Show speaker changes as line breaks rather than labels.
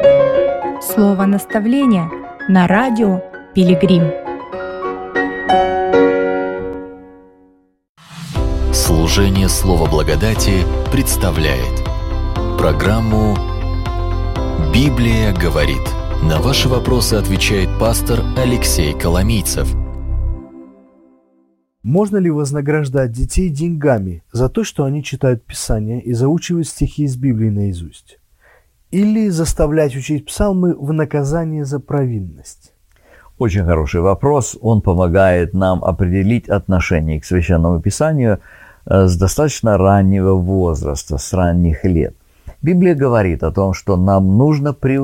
Слово наставления на радио Пилигрим.
Служение Слова Благодати представляет программу «Библия говорит». На ваши вопросы отвечает пастор Алексей Коломийцев.
Можно ли вознаграждать детей деньгами за то, что они читают Писание и заучивают стихи из Библии наизусть? Или заставлять учить псалмы в наказание за провинность?
Очень хороший вопрос. Он помогает нам определить отношение к Священному Писанию с достаточно раннего возраста, с ранних лет. Библия говорит о том, что нам нужно приучить